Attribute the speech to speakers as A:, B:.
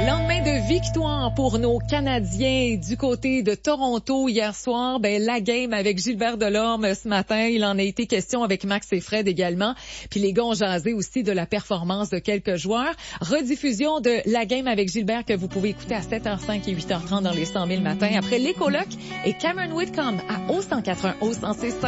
A: Lendemain de victoire pour nos Canadiens du côté de Toronto hier soir. La game avec Gilbert Delorme ce matin, il en a été question avec Max et Fred également. Puis les gars ont jasé aussi de la performance de quelques joueurs. Rediffusion de la game avec Gilbert que vous pouvez écouter à 7h05 et 8h30 dans les 100 000 matins. Après les colocs et Cameron Whitcomb à O104.1 O106.5.